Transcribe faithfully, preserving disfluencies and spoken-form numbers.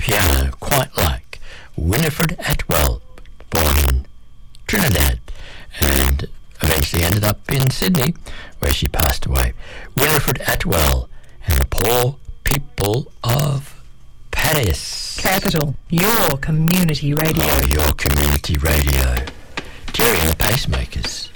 piano, quite like Winifred Atwell, born in Trinidad and eventually ended up in Sydney, where she passed away. Winifred Atwell and the Poor People of Paris. Capital, your community radio. Oh, your community radio. Jerry and the Pacemakers.